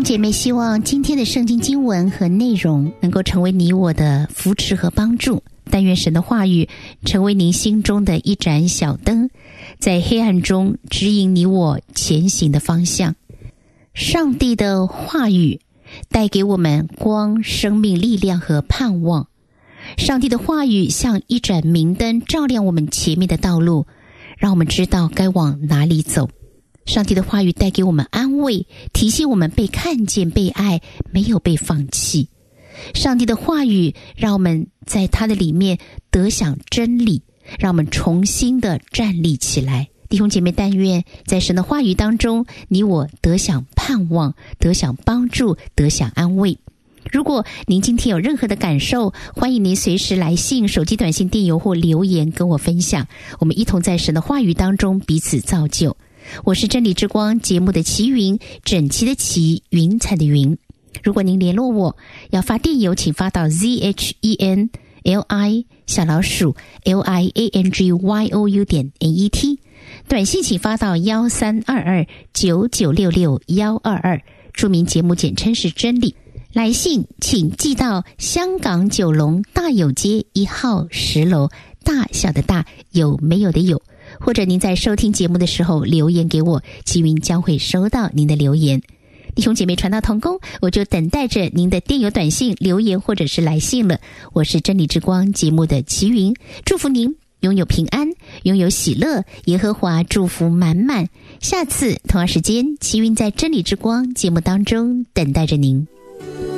姐妹，希望今天的圣经经文和内容能够成为你我的扶持和帮助。但愿神的话语成为您心中的一盏小灯，在黑暗中指引你我前行的方向。上帝的话语带给我们光、生命、力量和盼望。上帝的话语像一盏明灯，照亮我们前面的道路，让我们知道该往哪里走。上帝的话语带给我们安慰，提醒我们被看见、被爱，没有被放弃。上帝的话语让我们在他的里面得享真理，让我们重新的站立起来。弟兄姐妹，但愿在神的话语当中，你我得享盼望，得享帮助，得享安慰。如果您今天有任何的感受，欢迎您随时来信、手机短信、电邮或留言跟我分享，我们一同在神的话语当中彼此造就。我是真理之光节目的齐云，整齐的齐，云彩的云。如果您联络我要发电邮，请发到 zhenli_liangyou.net， 短信请发到132299662122，注明节目简称是真理。来信请寄到香港九龙大有街1号10楼，大小的大，有没有的有。或者您在收听节目的时候留言给我，齐云将会收到您的留言。弟兄姐妹，传道同工，我就等待着您的电邮、短信、留言或者是来信了。我是真理之光节目的齐云，祝福您拥有平安，拥有喜乐，耶和华祝福满满。下次同样时间，齐云在真理之光节目当中等待着您。